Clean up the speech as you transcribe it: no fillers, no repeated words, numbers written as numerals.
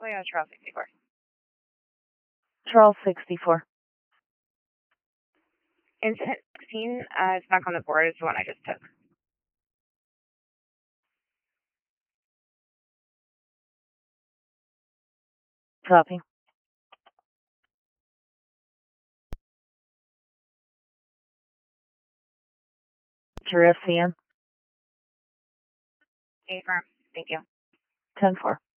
Toyota Trail 64. Trail 64. Incident 16 is back on the board. It's the one I just took. Copy. Your FCM? Affirm. Thank you. 10-4.